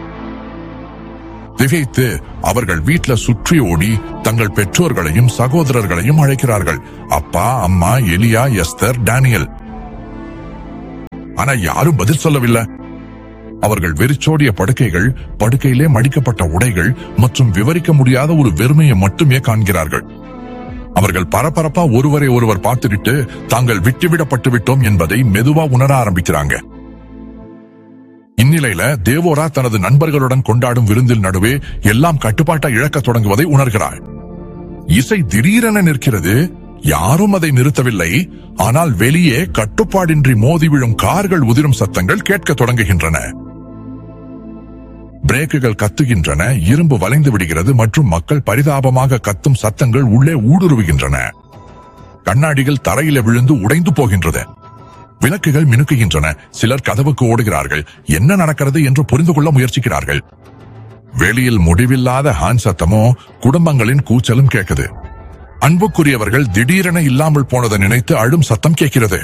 திகைத்து அவர்கள் வீட்ல சுற்றி ஓடி தங்கள் பெற்றோர்களையும் சகோதரர்களையும் அழைக்கிறார்கள். அப்பா, அம்மா, எலியா, எஸ்தர், டேனியல். ஆனா யாரும் பதில் சொல்லவில்லை. அவர்கள் வெறிச்சோடிய படுக்கைகள், படுக்கையிலே மடிக்கப்பட்ட உடைகள் மற்றும் விவரிக்க முடியாத ஒரு வெறுமையை மட்டுமே காண்கிறார்கள். அவர்கள் பரபரப்பா ஒருவரை ஒருவர் பார்த்துவிட்டு தாங்கள் விட்டுவிடப்பட்டு விட்டோம் என்பதை மெதுவா உணர ஆரம்பிக்கிறாங்க. இந்நிலையில தேவோரா தனது நண்பர்களுடன் கொண்டாடும் விருந்தில் நடுவே எல்லாம் கட்டுப்பாட்டை இழக்க தொடங்குவதை உணர்கிறாள். இசை திடீரென நிற்கிறது. யாரும் அதை நிறுத்தவில்லை. ஆனால் வெளியே கட்டுப்பாடின்றி மோதி விழும் கார்கள் உதிரும் சத்தங்கள் கேட்க தொடங்குகின்றன. பிரேக்குகள் கத்துகின்றன. இரும்பு வளைந்து விடுகிறது மற்றும் மக்கள் பரிதாபமாக கத்தும் சத்தங்கள் உள்ளே ஊடுருவுகின்றன. கண்ணாடிகள் தரையில விழுந்து உடைந்து போகின்றது. விளக்குகள் மினுக்குகின்றன. சிலர் கதவுக்கு ஓடுகிறார்கள். என்ன நடக்கிறது என்று புரிந்து கொள்ள முயற்சிக்கிறார்கள். வெளியில் முடிவில்லாத ஹார்ன் சத்தமோ குடும்பங்களின் கூச்சலும் கேட்குது. அன்புக்குரியவர்கள் திடீரென இல்லாமல் போனதை நினைத்து அழும் சத்தம் கேட்கிறது.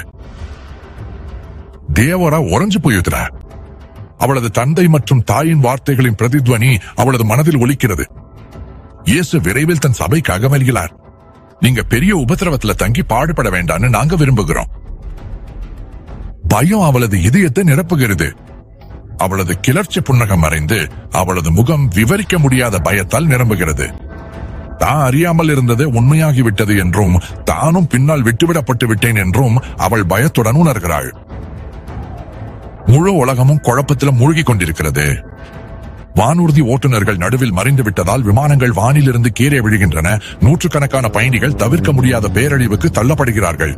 தேவரா உறைஞ்சு போயிருக்கிறார். அவளது தந்தை மற்றும் தாயின் வார்த்தைகளின் பிரதித்வனி அவளது மனதில் ஒலிக்கிறது. இயேசு விரைவில் தன் சபைக்காக வருகிறார். நீங்க பெரிய உபத்திரவத்துல தங்கி பாடுபட வேண்டான்னு நாங்க விரும்புகிறோம். பயம் அவளது இதயத்தை நிரப்புகிறது. அவளது கிளர்ச்சி புன்னகம் மறைந்து அவளது முகம் விவரிக்க முடியாத பயத்தால் நிரம்புகிறது. தான் அறியாமல் இருந்தது உண்மையாகிவிட்டது என்றும் தானும் பின்னால் விட்டுவிடப்பட்டு விட்டேன் என்றும் அவள் பயத்துடன் உணர்கிறாள். முழு உலகமும் குழப்பத்தில் மூழ்கி கொண்டிருக்கிறது. வானூர்தி ஓட்டுநர்கள் நடுவில் மறைந்து விட்டதால் விமானங்கள் வானிலிருந்து கீழே விழுகின்றன. நூற்றுக்கணக்கான பயணிகள் தவிர்க்க முடியாத பேரழிவுக்கு தள்ளப்படுகிறார்கள்.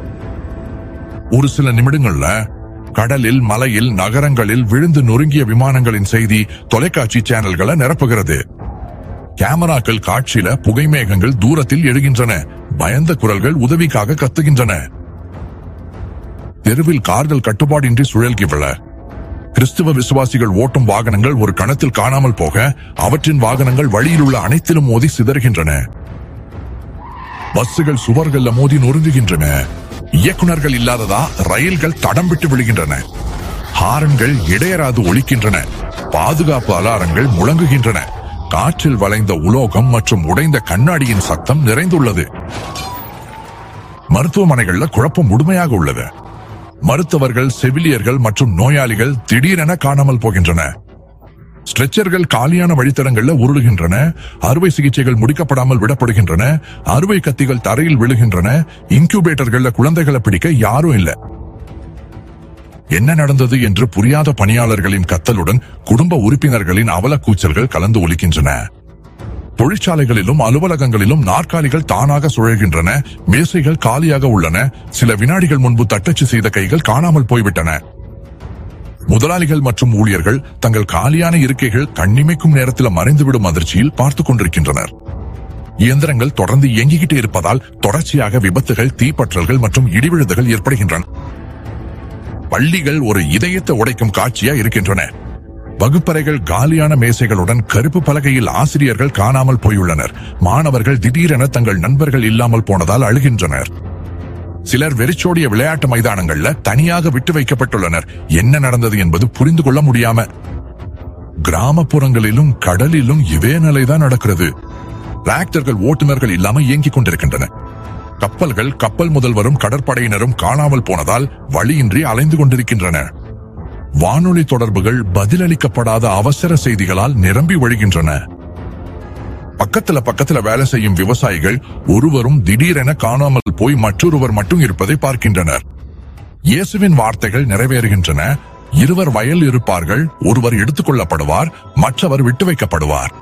ஒரு சில நிமிடங்கள்ல கடலில், மலையில், நகரங்களில் விழுந்து நொறுங்கிய விமானங்களின் செய்தி தொலைக்காட்சி சேனல்களை நிரப்புகிறது. கேமராக்கள் காட்சியில புகைமேகங்கள் தூரத்தில் எழுகின்றன. பயந்த குரல்கள் உதவிக்காக கத்துகின்றன. தெருவில் கார்கள் கட்டுப்பாடின்றி சுழல்கின்றன. கிறிஸ்துவ விசுவாசிகள் ஓட்டும் வாகனங்கள் ஒரு கணத்தில் காணாமல் போக அவற்றின் வாகனங்கள் வழியில் உள்ள அனைத்திலும் மோதி சிதறுகின்றன. பஸ்ஸுகள் சுவர்கள்ல மோதி நொறுங்குகின்றன. இயக்குநர்கள் இல்லாததா ரயில்கள் தடம் விட்டு விழுகின்றன. ஹாரன்கள் இடையராது ஒலிக்கின்றன. பாதுகாப்பு அலாரங்கள் முழங்குகின்றன. காற்றில் வளைந்த உலோகம் மற்றும் உடைந்த கண்ணாடியின் சத்தம் நிறைந்துள்ளது. மருத்துவமனைகள்ல குழப்பம் முழுமையாக உள்ளது. மருத்துவர்கள், செவிலியர்கள் மற்றும் நோயாளிகள் திடீரென காணாமல் போகின்றன. ஸ்ட்ரெச்சர்கள் காலியான வழித்தடங்கள்ல உருளுகின்றன. அறுவை சிகிச்சைகள் முடிக்கப்படாமல் விடப்படுகின்றன. அறுவை கத்திகள் தரையில் விழுகின்றன. இன்குபேட்டர்கள்ல குழந்தைகளை பிடிக்க யாரும் இல்ல. என்ன நடந்தது என்று புரியாத பணியாளர்களின் கத்தலுடன் குடும்ப உறுப்பினர்களின் அவலக்கூச்சல்கள் கலந்து ஒலிக்கின்றன. தொழிற்சாலைகளிலும் அலுவலகங்களிலும் நாற்காலிகள் தானாக சுழல்கின்றன. மேசைகள் காலியாக உள்ளன. சில வினாடிகள் முன்பு தட்டச்சு செய்த கைகள் காணாமல் போய்விட்டன. முதலாளிகள் மற்றும் ஊழியர்கள் தங்கள் காலியான இருக்கைகள் கண்ணிமைக்கும் நேரத்தில் மறைந்துவிடும் அதிர்ச்சியில் பார்த்துக் கொண்டிருக்கின்றனர். இயந்திரங்கள் தொடர்ந்து இயங்கிக்கிட்டே இருப்பதால் தொடர்ச்சியாக விபத்துகள், தீப்பற்றல்கள் மற்றும் இடிவிழுதுகள் ஏற்படுகின்றன. பள்ளிகள் ஒரு இதயத்தை உடைக்கும் காட்சியா இருக்கின்றன. வகுப்பறைகள் காலியான மேசைகளுடன் கருப்பு பலகையில் ஆசிரியர்கள் காணாமல் போயுள்ளனர். மாணவர்கள் திடீரென தங்கள் நண்பர்கள் இல்லாமல் போனதால் அழுகின்றனர். சிலர் வெறிச்சோடிய விளையாட்டு மைதானங்கள்ல தனியாக விட்டு வைக்கப்பட்டுள்ளனர். என்ன நடந்தது என்பது புரிந்து கொள்ள முடியாம. கிராமப்புறங்களிலும் கடலிலும் இதே நிலைதான் நடக்கிறது. டிராக்டர்கள் ஓட்டுநர்கள் இல்லாம இயங்கிக் கொண்டிருக்கின்றன. கப்பல்கள், கப்பல் முதல்வரும் கடற்படையினரும் காணாமல் போனதால் வழியின்றி அலைந்து கொண்டிருக்கின்றன. வானொலி தொடர்புகள் பதிலளிக்கப்படாத அவசர செய்திகளால் நிரம்பி வழிகின்றன. பக்கத்துல வேலை செய்யும் விவசாயிகள் ஒருவரும் திடீரென காணாமல் போய் மற்றொருவர் மட்டும் இருப்பதை பார்க்கின்றனர். இயேசுவின் வார்த்தைகள் நிறைவேறுகின்றன. இருவர் வயல் இருப்பார்கள். ஒருவர் எடுத்துக் கொள்ளப்படுவார், மற்றவர் விட்டு வைக்கப்படுவார்.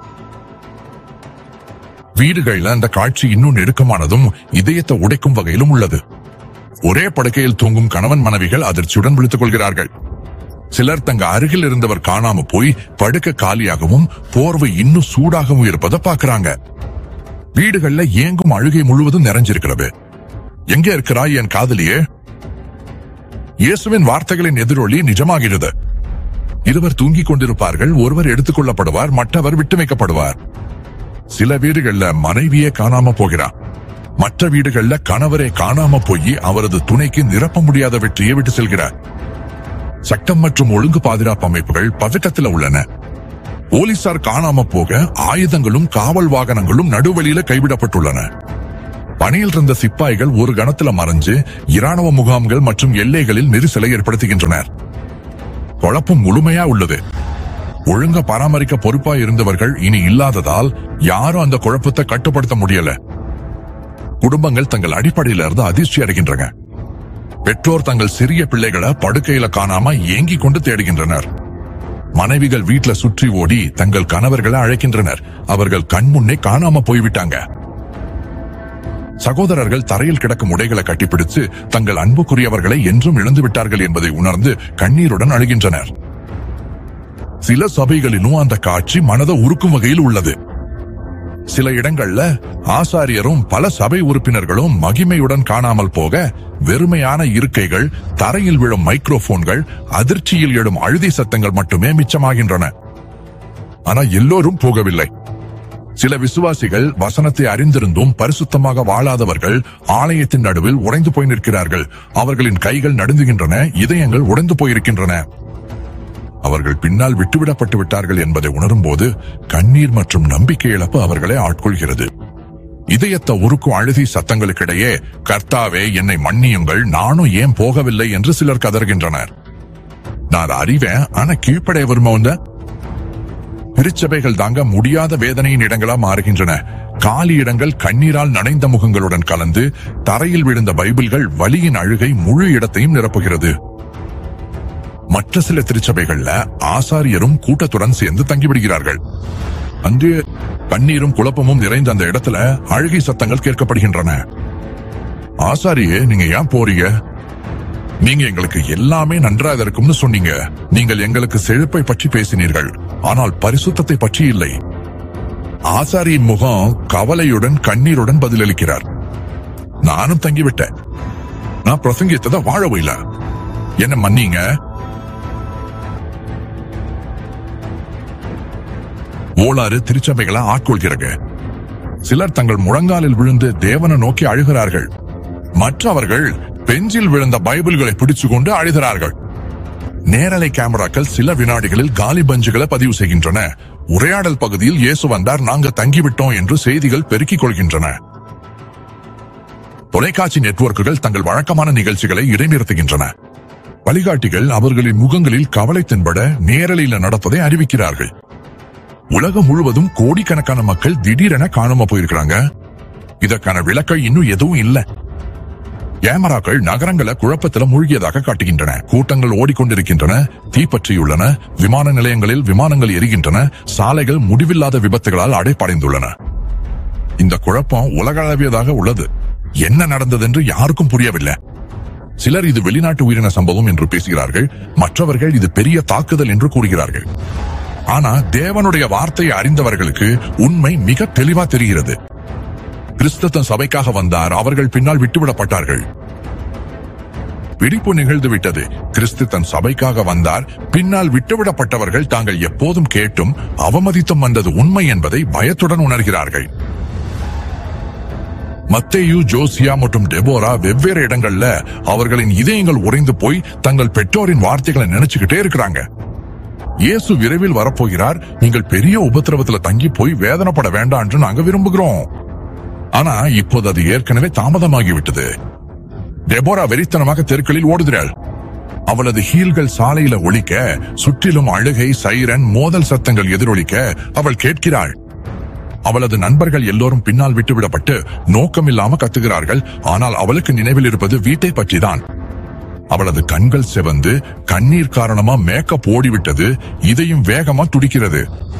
வீடுகள்ல அந்த காட்சி இன்னும் நெருக்கமானதும் இதயத்தை உடைக்கும் வகையிலும் உள்ளது. ஒரே படுக்கையில் தூங்கும் கணவன் மனைவிகள் அதிர்ச்சியுடன் விழித்துக் கொள்கிறார்கள். சிலர் தங்க அருகில் இருந்தவர் காணாம போய் படுக்க காலியாகவும் போர்வை இன்னும் சூடாகவும் இருப்பதை பார்க்கறாங்க. வீடுகள்ல ஏங்கும் அழுகை முழுவதும் நிறைஞ்சிருக்கிறது. எங்க இருக்கிறாய் என் காதலியே? இயேசுவின் வார்த்தைகளின் எதிரொலி நிஜமாகிறது. இருவர் தூங்கிக் கொண்டிருப்பார்கள். ஒருவர் எடுத்துக் கொள்ளப்படுவார், மற்றவர் விட்டு வைக்கப்படுவார். சில வீடுகள்ல மனைவியே காணாம போகிறார். மற்ற வீடுகள்ல கணவரே காணாம போய் அவரது துணைக்கு நிரப்ப முடியாத வெற்றியை விட்டு செல்கிறார். சட்டம் மற்றும் ஒழுங்கு பாதுகாப்பு அமைப்புகள் பதட்டத்தில் உள்ளன. போலீசார் காணாம போக ஆயுதங்களும் காவல் வாகனங்களும் நடுவழியில கைவிடப்பட்டுள்ளன. பணியில் இருந்த சிப்பாய்கள் ஒரு கணத்துல மறைஞ்சு இராணுவ முகாம்கள் மற்றும் எல்லைகளில் நெரிசலை ஏற்படுத்துகின்றனர். குழப்பம் முழுமையா உள்ளது. ஒழுங்க பராமரிக்க பொறுப்பா இருந்தவர்கள் இனி இல்லாததால் யாரும் அந்த குழப்பத்தை கட்டுப்படுத்த முடியல. குடும்பங்கள் தங்கள் அடிப்படையில இருந்து அதிர்ச்சி அடைகின்றன. பெற்றோர் தங்கள் சிறிய பிள்ளைகளை படுக்கையில காணாம ஏங்கிக் கொண்டு தேடுகின்றனர். மனைவிகள் வீட்டுல சுற்றி ஓடி தங்கள் கணவர்களை அழைக்கின்றனர். அவர்கள் கண்முன்னே காணாம போய்விட்டாங்க. சகோதரர்கள் தரையில் கிடக்கும் உடைகளை கட்டிப்பிடித்து தங்கள் அன்புக்குரியவர்களை என்றும் இழந்து விட்டார்கள் என்பதை உணர்ந்து கண்ணீருடன் அழுகின்றனர். சில சபைகளிலும் அந்த காட்சி மனதை உருக்கும் வகையில் உள்ளது. சில இடங்கள்ல ஆசாரியரும் பல சபை உறுப்பினர்களும் மகிமையுடன் காணாமல் போக வெறுமையான இருக்கைகள், தரையில் விழும் மைக்ரோபோன்கள், அதிர்ச்சியில் எழும் அழுதை சத்தங்கள் மட்டுமே மிச்சமாகின்றன. ஆனா எல்லோரும் போகவில்லை. சில விசுவாசிகள் வசனத்தை அறிந்திருந்தும் பரிசுத்தமாக வாழாதவர்கள் ஆலயத்தின் நடுவில் உடைந்து போய் நிற்கிறார்கள். அவர்களின் கைகள் நடுங்குகின்றன, இதயங்கள் உடைந்து போயிருக்கின்றன. அவர்கள் பின்னால் விட்டுவிடப்பட்டு விட்டார்கள் என்பதை உணரும் போது கண்ணீர் மற்றும் நம்பிக்கை இழப்பு அவர்களை ஆட்கொள்கிறது. இதயத்தை உருக்கும் அழுகை சத்தங்களுக்கிடையே, கர்த்தாவே என்னை மன்னியுங்கள், நானும் ஏன் போகவில்லை என்று சிலர் கதறுகின்றனர். நான் அறிவேன், ஆனா கீழ்ப்படைய விரும்ப திருச்சபைகள் தாங்க முடியாத வேதனையின் இடங்களா மாறுகின்றன. காலி இடங்கள் கண்ணீரால் நனைந்த முகங்களுடன் கலந்து தரையில் விழுந்த பைபிள்கள் வலியின் அழுகை முழு இடத்தையும் நிரப்புகிறது. மற்ற சில திருச்சபைகள்ல ஆசாரியரும் கூட்டத்துடன் சேர்ந்து தங்கிவிடுகிறார்கள். அன்று கண்ணீரும் குழப்பமும் நிறைந்த அந்த இடத்துல அழுகை சத்தங்கள் கேட்கப்படுகின்றன. ஆசாரியே, நீங்க ஏன் போறீங்க? நீங்க எங்களுக்கு எல்லாமே நன்றாக இருக்கும்னு சொன்னீங்க. நீங்கள் எங்களுக்கு செழிப்பை பற்றி பேசினீர்கள், ஆனால் பரிசுத்தத்தை பற்றி இல்லை. ஆசாரியின் முகம் கவலையுடன் கண்ணீருடன் பதிலளிக்கிறார். நானும் தங்கிவிட்டேன். நான் பிரசங்கித்ததை வாழவில்லை. என்ன மன்னிங்க. ஓளாறு திருச்சபைகளை ஆட்கொள்கிறது. சிலர் தங்கள் முழங்காலில் விழுந்து தேவனை நோக்கி அழுகிறார்கள். மற்றவர்கள் பெஞ்சில் விழுந்த பைபிள்களை பிடிச்சுக்கொண்டு அழுகிறார்கள். நேரலை கேமராக்கள் சில வினாடிகளில் காலி பஞ்சுகளை பதிவு செய்கின்றன. உரையாடல் பகுதியில் இயேசு வந்தார், நாங்க தங்கிவிட்டோம் என்று செய்திகள் பெருக்கிக் கொள்கின்றன. தொலைக்காட்சி நெட்வொர்க்குகள் தங்கள் வழக்கமான நிகழ்ச்சிகளை இடைநிறுத்துகின்றன. வழிகாட்டிகள் அவர்களின் முகங்களில் கவலை தென்பட நேரலையில் நடப்பதை அறிவிக்கிறார்கள். உலகம் முழுவதும் கோடிக்கணக்கான மக்கள் திடீரென காணாம போயிருக்கிறாங்க. இதற்கான விளக்கை இன்னும் எதுவும் இல்ல. கேமராக்கள் நகரங்களை குழப்பத்தில் மூழ்கியதாக காட்டுகின்றன. கூட்டங்கள் ஓடிக்கொண்டிருக்கின்றன, தீப்பற்றியுள்ளன, விமான நிலையங்களில் விமானங்கள் எரிகின்றன, சாலைகள் முடிவில்லாத விபத்துகளால் அடைப்படைந்துள்ளன. இந்த குழப்பம் உலகளவியதாக உள்ளது. என்ன நடந்தது என்று யாருக்கும் புரியவில்லை. சிலர் இது வெளிநாட்டு உயிரின சம்பவம் என்று பேசுகிறார்கள், மற்றவர்கள் இது பெரிய தாக்குதல் என்று கூறுகிறார்கள். ஆனா தேவனுடைய வார்த்தையை அறிந்தவர்களுக்கு உண்மை மிக தெளிவா தெரிகிறது. கிறிஸ்து தன் சபைக்காக வந்தார், அவர்கள் பின்னால் விட்டுவிடப்பட்டார்கள். பிடிப்பு நிகழ்ந்து விட்டது. கிறிஸ்து தன் சபைக்காக வந்தார், பின்னால் விட்டுவிடப்பட்டவர்கள் தாங்கள் எப்போதும் கேட்டும் அவமதித்தும் வந்தது உண்மை என்பதை பயத்துடன் உணர்கிறார்கள். மத்தேயு, ஜோசியா மற்றும் டெபோரா வெவ்வேறு இடங்கள்ல அவர்களின் இதயங்கள் உறைந்து போய் தங்கள் பெற்றோரின் வார்த்தைகளை நினைச்சுக்கிட்டே இருக்கிறாங்க. இயேசு விரைவில் வரப்போகிறார், நீங்கள் பெரிய உபத்திரவத்துல தங்கி போய் வேதனைப்பட வேண்டாம் என்று நாங்க விரும்புகிறோம். ஆனா இப்போது அது ஏற்கனவே தாமதமாகிவிட்டது. டெபோரா வெறித்தனமாக தெருக்களில் ஓடுகிறாள். அவளது ஹீல்கள் சாலையில ஒலிக்க, சுற்றிலும் அழுகை, சைரன், மோதல் சத்தங்கள் எதிரொலிக்க அவள் கேட்கிறாள். அவளது நண்பர்கள் எல்லோரும் பின்னால் விட்டுவிடப்பட்டு நோக்கமில்லாம கத்துகிறார்கள். ஆனால் அவளுக்கு நினைவில் இருப்பது வீட்டை பற்றிதான். அவளது கண்கள் செவந்து கண்ணீர் காரணமா மேக்கப் ஓடிவிட்டது. இதையும் வேகமா துடிக்கிறது.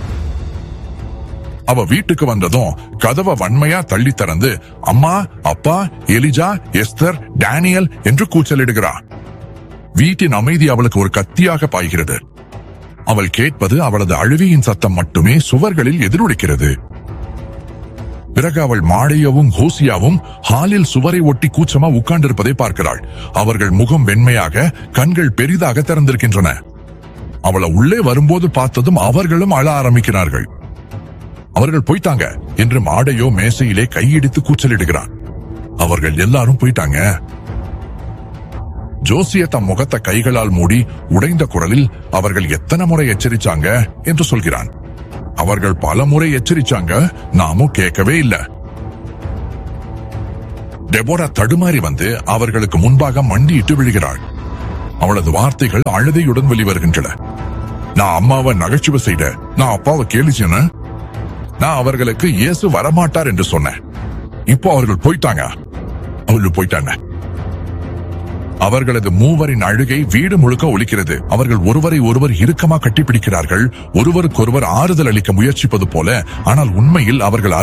அவ வீட்டுக்கு வந்ததும் கதவை வன்மையா தள்ளி திறந்து அம்மா, அப்பா, எலிஜா, எஸ்தர், டேனியல் என்று கூச்சலிடுகிறார். வீட்டின் அமைதி அவளுக்கு ஒரு கத்தியாக பாய்கிறது. அவள் கேட்பது அவளது அழுகையின் சத்தம் மட்டுமே சுவர்களில் எதிரொலிக்கிறது. பிறகு அவள் மாடையவும் ஹோசியாவும் ஹாலில் சுவரை ஒட்டி கூச்சமா உட்கார்ந்திருப்பதை பார்க்கிறாள். அவர்கள் முகம் வெண்மையாக, கண்கள் பெரிதாக திறந்திருக்கின்றன. அவளை உள்ளே வரும்போது பார்த்ததும் அவர்களும் அழ ஆரம்பிக்கிறார்கள். அவர்கள் போயிட்டாங்க என்று மாடையோ மேசையிலே கையிடித்து கூச்சலிடுகிறான். அவர்கள் எல்லாரும் போயிட்டாங்க. ஜோசிய தம் முகத்தை கைகளால் மூடி உடைந்த குரலில் அவர்கள் எத்தனை முறை எச்சரிச்சாங்க என்று சொல்கிறான். அவர்கள் பல முறை எச்சரிச்சாங்க, நாமும் கேட்கவே இல்ல. டெபோரா தடுமாறி வந்து அவர்களுக்கு முன்பாக மண்டியிட்டு விழுகிறாள். அவளது வார்த்தைகள் அழுதையுடன் வெளிவருகின்றன. நான் அம்மாவை நகைச்சுவை செய்த, நான் அப்பாவை கேலிச்சேன, நான் அவர்களுக்கு இயேசு வரமாட்டார் என்று சொன்னேன். இப்போ அவர்கள் போயிட்டாங்க. அவர்களது மூவரின் அழுகை வீடு முழுக்க ஒலிக்கிறது. அவர்கள் ஒருவரை ஒருவர் இறுக்கமா கட்டிப்பிடிக்கிறார்கள், ஒருவருக்கொருவர் ஆறுதல் அளிக்க முயற்சிப்பது போல. ஆனால் உண்மையில் அவர்கள்